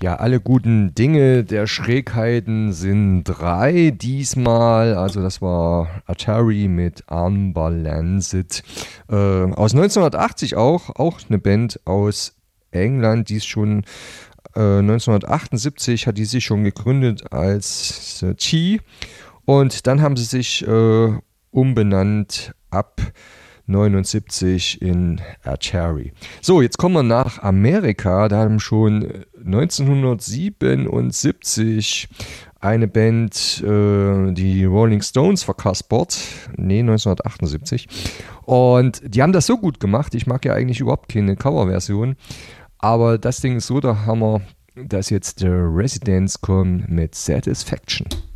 Ja, alle guten Dinge der Schrägheiten sind drei diesmal. Also das war Atari mit Unbalanced. Aus 1980 auch eine Band aus England, die ist schon 1978 hat die sich schon gegründet als T. Und dann haben sie sich umbenannt ab 79 in Atari. So, jetzt kommen wir nach Amerika. Da haben schon 1977 eine Band die Rolling Stones verkaspert. Nee, 1978. Und die haben das so gut gemacht. Ich mag ja eigentlich überhaupt keine Coverversion. Aber das Ding ist so der Hammer, dass jetzt The Residents kommen mit Satisfaction.